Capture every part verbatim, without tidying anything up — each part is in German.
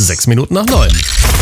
Sechs Minuten nach neun.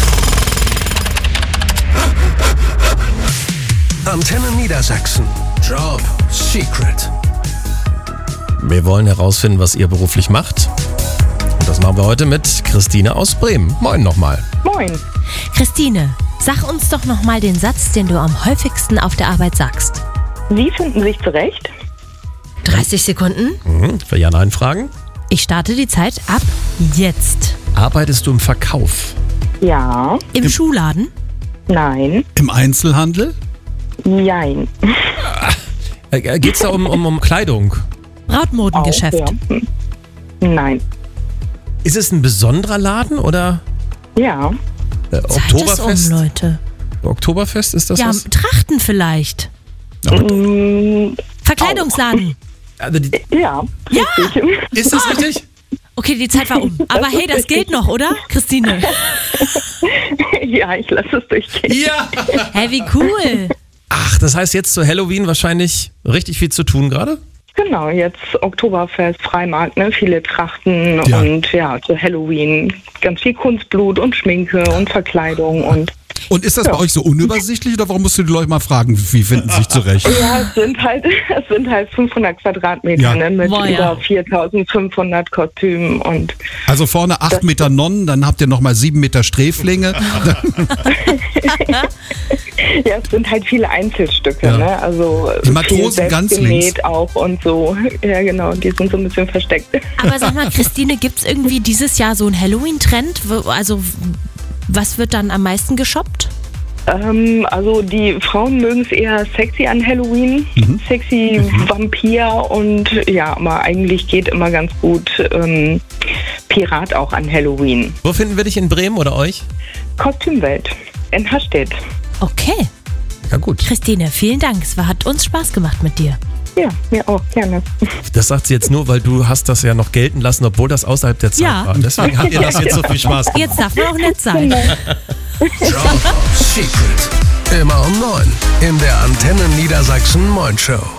Antenne Niedersachsen. Job Secret. Wir wollen herausfinden, was ihr beruflich macht. Und das machen wir heute mit Christine aus Bremen. Moin nochmal. Moin. Christine, sag uns doch nochmal den Satz, den du am häufigsten auf der Arbeit sagst. Sie finden sich zurecht? dreißig Sekunden. Mhm. Für Ja-Nein-Fragen. Ich starte die Zeit ab jetzt. Arbeitest du im Verkauf? Ja. Im, Im Schuhladen? Nein. Im Einzelhandel? Jein. Äh, geht's da um, um, um Kleidung? Brautmodengeschäft? Auch, ja. Nein. Ist es ein besonderer Laden oder Ja. äh, Zeit Oktoberfest? ist um, Leute. Oktoberfest, ist das Ja, was? Trachten vielleicht. Mm, Verkleidungsladen. Also die, ja. Ja. Richtig. ist das richtig? Okay, die Zeit war um. Aber hey, das gilt noch, oder, Christine? Ja, ich lasse es durchgehen. Ja! Hey, wie cool. Ach, das heißt jetzt zu Halloween wahrscheinlich richtig viel zu tun gerade? Genau, jetzt Oktoberfest, Freimarkt, ne? Viele Trachten Ja. und ja, zu Halloween ganz viel Kunstblut und Schminke und Verkleidung und Und ist das Ja. bei euch so unübersichtlich oder warum musst du die Leute mal fragen, wie finden sie sich zurecht? ja, es sind halt, es sind halt fünfhundert Quadratmeter, Ja. ne? Mit Boah, ja. über viertausendfünfhundert Kostümen und Also vorne acht Meter Nonnen, dann habt ihr nochmal sieben Meter Sträflinge. ja, es sind halt viele Einzelstücke, Ja. ne? Also Die Matrosen viel ganz selbstgenäht links. auch und so. Ja, genau, die sind so ein bisschen versteckt. Aber sag mal, Christine, gibt es irgendwie dieses Jahr so einen Halloween-Trend? Wo- Also, was wird dann am meisten geshoppt? Ähm, also die Frauen mögen es eher sexy an Halloween, Mhm. sexy Vampir und ja, aber eigentlich geht immer ganz gut ähm, Pirat auch an Halloween. Wo finden wir dich in Bremen oder euch? Kostümwelt in Hastedt. Okay. Ja gut. Christine, vielen Dank. Es war, hat uns Spaß gemacht mit dir. Ja, mir auch, gerne. Das sagt sie jetzt nur, weil du hast das ja noch gelten lassen, obwohl das außerhalb der Zeit Ja. war. Deswegen hat ihr das jetzt so viel Spaß gemacht. Jetzt darf man auch nett sein. Job Secret. Immer um neun in der Antenne Niedersachsen Moin Show.